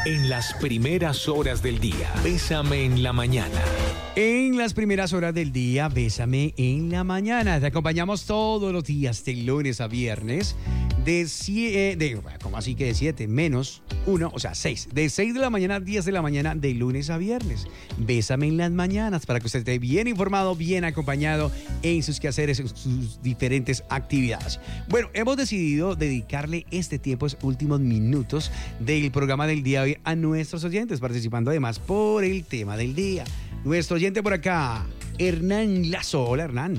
En las primeras horas del día, Bésame en la mañana. En las primeras horas del día, Bésame en la mañana. Te acompañamos todos los días, de lunes a viernes, ¿cómo así que de 7? Menos 1, o sea, 6. De 6 de la mañana a 10 de la mañana, de lunes a viernes. Bésame en las mañanas, para que usted esté bien informado, bien acompañado en sus quehaceres, en sus diferentes actividades. Bueno, hemos decidido dedicarle este tiempo, estos últimos minutos del programa del día de hoy a nuestros oyentes, participando además por el tema del día. Nuestro oyente por acá, Hernán Lazo. Hola, Hernán.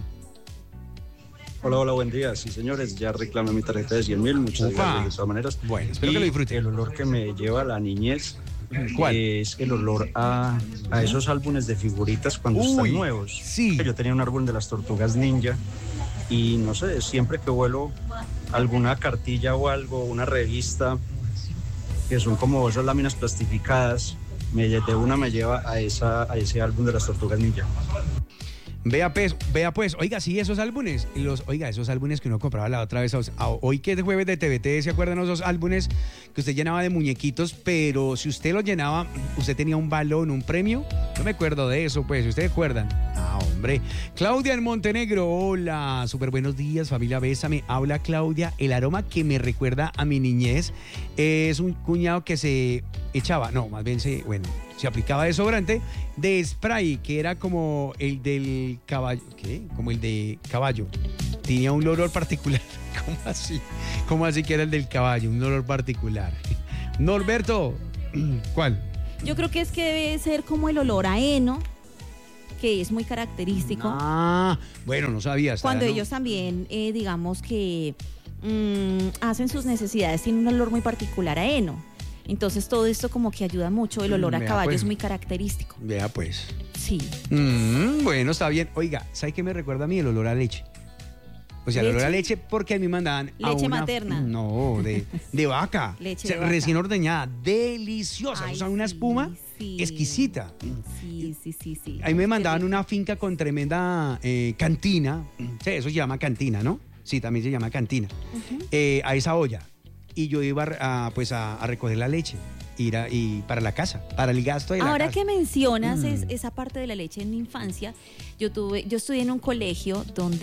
Hola, buen día. Sí, señores, ya reclamé mi tarjeta de 100.000. Muchas gracias de todas maneras. Bueno, espero que lo disfruten. El olor que me lleva a la niñez, ¿cuál? Es el olor a esos álbumes de figuritas cuando están nuevos. Sí. Yo tenía un álbum de las Tortugas Ninja y no sé, siempre que vuelo alguna cartilla o algo, una revista, que son como esas láminas plastificadas, me lleva a ese álbum de las Tortugas Ninja. Vea pues, oiga, sí, esos álbumes, esos álbumes que uno compraba la otra vez, hoy que es jueves de TVT, ¿se acuerdan esos álbumes que usted llenaba de muñequitos? Pero si usted los llenaba, usted tenía un balón, un premio. No me acuerdo de eso, pues, ¿ustedes recuerdan? Ah, hombre. Claudia en Montenegro, hola, súper buenos días, familia Bésame. Habla Claudia, el aroma que me recuerda a mi niñez es un cuñado que se echaba, no, más bien se aplicaba desodorante de spray, que era como el del caballo. ¿Qué? Como el de caballo. Tenía un olor particular. ¿Cómo así? ¿Cómo así que era el del caballo? Un olor particular. Norberto, ¿cuál? Yo creo que debe ser como el olor a heno, que es muy característico. Ah, bueno, no sabía. Cuando ellos también, digamos que hacen sus necesidades, tienen un olor muy particular a heno. Entonces todo esto como que ayuda mucho, el olor a caballo es muy característico. Vea pues. Sí. Bueno, está bien. Oiga, ¿sabe qué me recuerda a mí? El olor a leche. O sea, el olor a leche porque a mí me mandaban leche materna. No, de vaca. Leche de vaca. Recién ordeñada, deliciosa. Ay, o sea, una espuma exquisita. Sí. A mí me mandaban una finca con tremenda cantina. Sí, eso se llama cantina, ¿no? Sí, también se llama cantina. A esa olla. Y yo iba a recoger la leche y para la casa, para el gasto de la casa. Ahora que mencionas esa parte de la leche en mi infancia, yo estudié en un colegio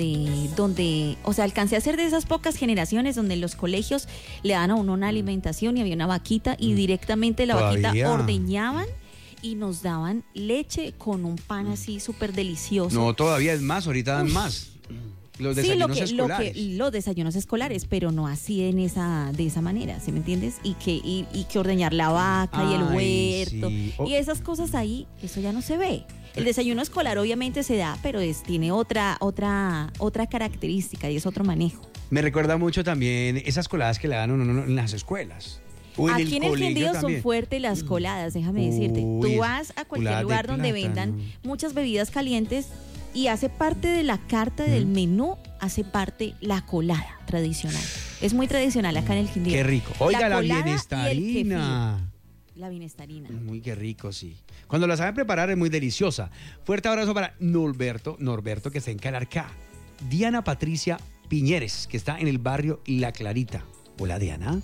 donde, o sea, alcancé a ser de esas pocas generaciones donde en los colegios le dan a uno una alimentación y había una vaquita y directamente la vaquita ordeñaban y nos daban leche con un pan así súper delicioso. No, todavía es más, ahorita dan más. Los desayunos escolares. Los desayunos escolares, pero no así de esa manera, ¿sí me entiendes? Y que ordeñar la vaca y el huerto y esas cosas ahí, eso ya no se ve. El desayuno escolar obviamente se da, pero tiene otra característica y es otro manejo. Me recuerda mucho también esas coladas que le dan uno en las escuelas. Aquí en el Quindío son fuertes las coladas, déjame decirte. Tú vas a cualquier lugar donde vendan muchas bebidas calientes y hace parte de la carta del menú, hace parte la colada tradicional. Es muy tradicional acá en el Quindío. Qué rico. Oiga, la bienestarina. La bienestarina. Muy qué rico, sí. Cuando la saben preparar es muy deliciosa. Fuerte abrazo para Norberto, que está en Calarcá. Diana Patricia Piñeres, que está en el barrio La Clarita. Hola, Diana.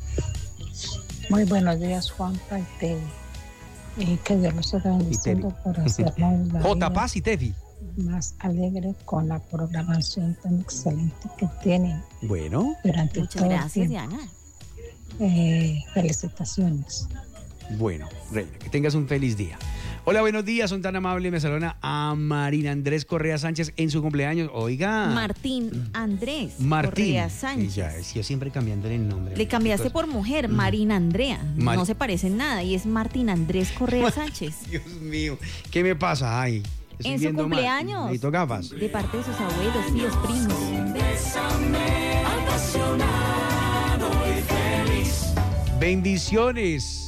Muy buenos días, Juanpa y Tefi. Que Dios los siga bendiciendo por hacernos la J. Paz y Tefi. Más alegre con la programación tan excelente que tienen. Bueno. Durante muchas todo gracias, el tiempo. Diana. Felicitaciones. Bueno, Reina, que tengas un feliz día. Hola, buenos días, son tan amables. Me saludan a Marina Andrés Correa Sánchez en su cumpleaños. Oiga. Martín Correa Sánchez. Ya, yo siempre cambiándole el nombre. Le cambiaste por mujer, Marina Andrea. No se parecen nada y es Martín Andrés Correa Sánchez. Dios mío, ¿qué me pasa? Ay. En su cumpleaños. Necesito gafas. De parte de sus abuelos, tíos, primos. Bésame, apasionado y feliz. Bendiciones.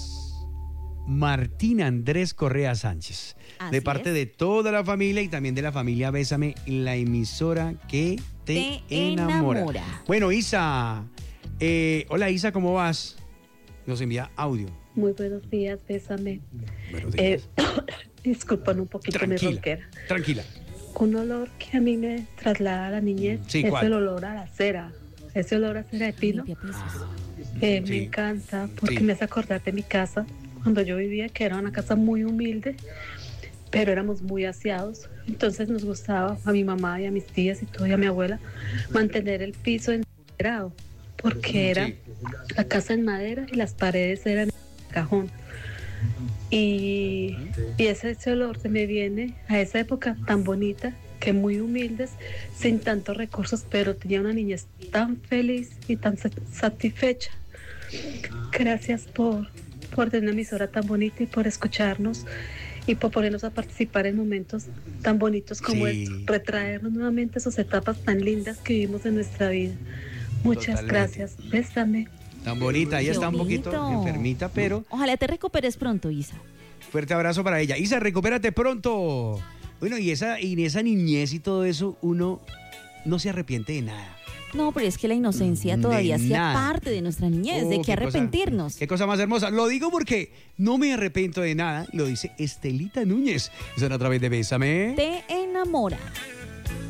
Martín Andrés Correa Sánchez. De parte de toda la familia y también de la familia Bésame, la emisora que te enamora. Bueno, Isa. Hola, Isa, ¿cómo vas? Nos envía audio. Muy buenos días, Bésame. Buenos días. Disculpan un poquito mi ronquera. Tranquila. Un olor que a mí me traslada a la niñez es el olor a la cera. Ese olor a cera de pino. Me encanta porque me hace acordar de mi casa cuando yo vivía, que era una casa muy humilde, pero éramos muy aseados. Entonces nos gustaba a mi mamá y a mis tías y todo, y a mi abuela, mantener el piso encerado, porque era la casa en madera y las paredes eran en cajón. Y ese olor se me viene a esa época tan bonita, que muy humildes, sin tantos recursos, pero tenía una niñez tan feliz y tan satisfecha. Gracias por tener una emisora tan bonita y por escucharnos y por ponernos a participar en momentos tan bonitos como estos, retraernos nuevamente esas etapas tan lindas que vivimos en nuestra vida. Muchas gracias. Bésame. Tan bonita, ella está un poquito enfermita, pero... Ojalá te recuperes pronto, Isa. Fuerte abrazo para ella. Isa, recupérate pronto. Bueno, y esa niñez y todo eso, uno no se arrepiente de nada. No, pero es que la inocencia todavía hacía parte de nuestra niñez, de que arrepentirnos. Qué cosa más hermosa. Lo digo porque no me arrepiento de nada, lo dice Estelita Núñez. Eso a través de Bésame. Te enamora.